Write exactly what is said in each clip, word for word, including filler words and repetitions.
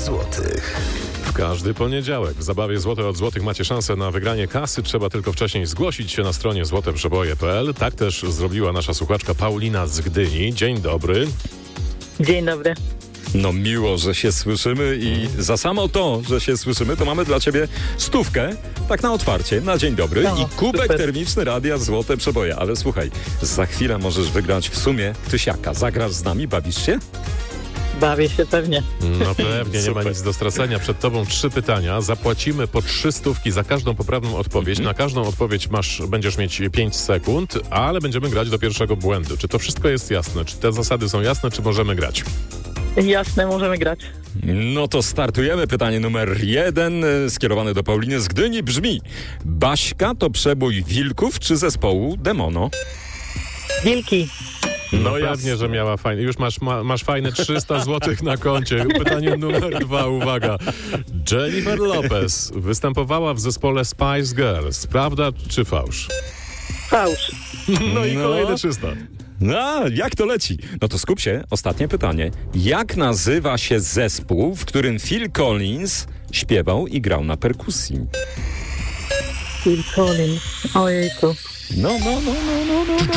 złotych. W każdy poniedziałek w zabawie Złote od Złotych macie szansę na wygranie kasy. Trzeba tylko wcześniej zgłosić się na stronie złote przeboje kropka p l. Tak też zrobiła nasza słuchaczka Paulina z Gdyni. Dzień dobry. Dzień dobry. No miło, że się słyszymy i za samo to, że się słyszymy, to mamy dla ciebie stówkę, tak na otwarcie, na dzień dobry No, i kubek super. termiczny Radia Złote Przeboje. Ale słuchaj, za chwilę możesz wygrać w sumie tysiaka. Zagrasz z nami, bawisz się? Bawię się pewnie. No pewnie, nie ma Super. nic do stracenia. Przed tobą trzy pytania. Zapłacimy po trzy stówki za każdą poprawną odpowiedź. Na każdą odpowiedź masz, będziesz mieć pięć sekund, ale będziemy grać do pierwszego błędu. Czy to wszystko jest jasne? Czy te zasady są jasne? Czy możemy grać? Jasne, możemy grać. No to startujemy. Pytanie numer jeden, e, skierowane do Pauliny z Gdyni, brzmi: Baśka to przebój wilków czy zespołu Demono? Wilki. No pewnie, jasne. że miała fajne. Już masz, ma, masz fajne trzysta złotych na koncie. Pytanie numer dwa, uwaga. Jennifer Lopez występowała w zespole Spice Girls. Prawda czy fałsz? Fałsz. No i No. kolejne trzysta. No, jak to leci? No to skup się. Ostatnie pytanie. Jak nazywa się zespół, w którym Phil Collins śpiewał i grał na perkusji? Phil Collins. Ojejku. No, no, no, no, no, no,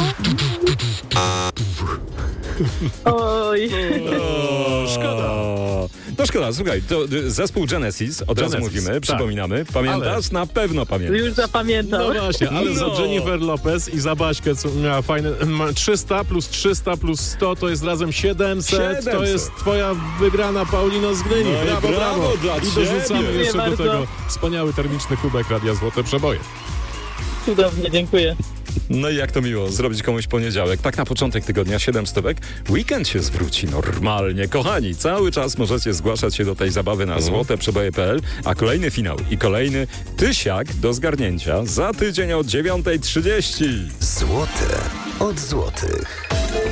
no. Oj. O, szkoda. No szkoda, słuchaj, to y, zespół Genesis, od razu Genesis, mówimy, tak. przypominamy. Pamiętasz? Ale- Na pewno pamiętasz. Już zapamiętam. No właśnie, ale No. za Jennifer Lopez i za Baśkę, co miała fajne... ma trzysta plus trzysta plus sto to jest razem siedemset. To siedemset. jest twoja wygrana, Paulino z Gdyni. No i brawo, brawo brawo. dla I ciebie. dorzucamy Dziękuję jeszcze do bardzo. tego wspaniały termiczny kubek Radia Złote Przeboje. Cudownie, dziękuję. No i jak to miło zrobić komuś poniedziałek. Tak na początek tygodnia siedem stówek. Weekend się zwróci normalnie. Kochani, cały czas możecie zgłaszać się do tej zabawy na złote przeboje kropka p l, a kolejny finał i kolejny tysiak do zgarnięcia za tydzień o dziewiąta trzydzieści. Złote od złotych.